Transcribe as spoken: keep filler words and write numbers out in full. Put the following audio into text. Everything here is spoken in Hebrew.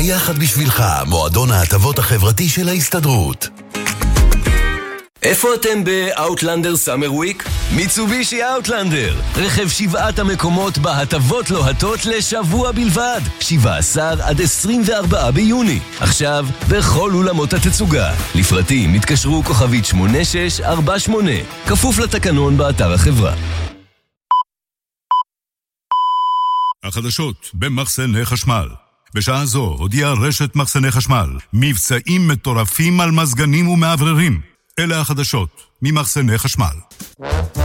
ביחד בשבילך, מועדון ההטבות החברתי של ההסתדרות. איפה אתם באוטלנדר סאמר וויק? מיצובישי אוטלנדר, רכב שבעת המקומות בהטבות לוהטות לשבוע בלבד, שבעה עשר עד עשרים וארבעה ביוני. עכשיו בכל אולמות התצוגה. לפרטים התקשרו כוכבית שמונה שש ארבע שמונה, כפוף לתקנון באתר החברה. החדשות במחסני חשמל. בשעה זו הודיעה רשת מחסני חשמל מבצעים מטורפים על מזגנים ומעבררים. אלה החדשות ממחסני חשמל.